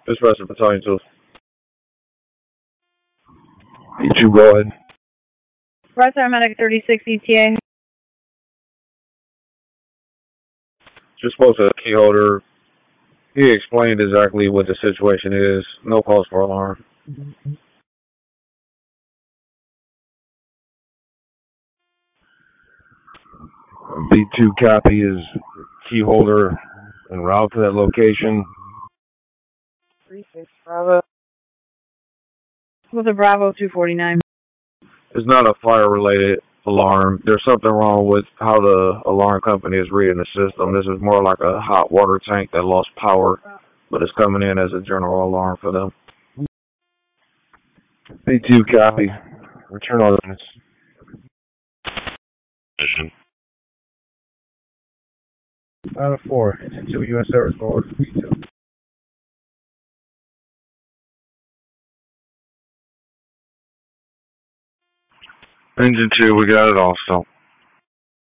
Express Battalion 2. B2, go ahead. Right Medic 36 ETA. Just spoke to the key holder. He explained exactly what the situation is. No cause for alarm. B2 copy. Is key holder en route to that location? 36 Bravo. With a Bravo 249. It's not a fire-related alarm. There's something wrong with how the alarm company is reading the system. This is more like a hot water tank that lost power, but it's coming in as a general alarm for them. B2 copy. Return all units. Mission. Out of 4. It's 2 U.S. service forward. B2. Engine 2, we got it also.